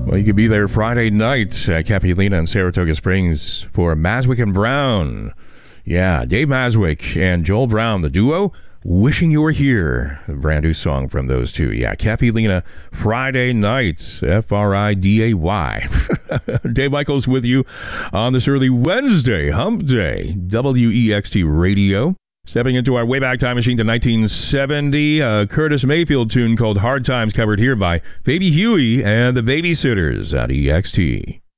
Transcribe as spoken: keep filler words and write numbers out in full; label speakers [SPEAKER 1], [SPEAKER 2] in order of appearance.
[SPEAKER 1] Well, you could be there Friday night at Capulina in Saratoga Springs for Maswick and Brown. Yeah, Dave Maswick and Joel Brown, the duo, Wishing You Were Here. A brand new song from those two. Yeah, Capulina, Friday night, F R I D A Y. Dave Michaels with you on this early Wednesday, Hump Day, W E X T Radio. Stepping into our Wayback Time Machine to nineteen seventy, a Curtis Mayfield tune called Hard Times, covered here by Baby Huey and the Babysitters at E X T.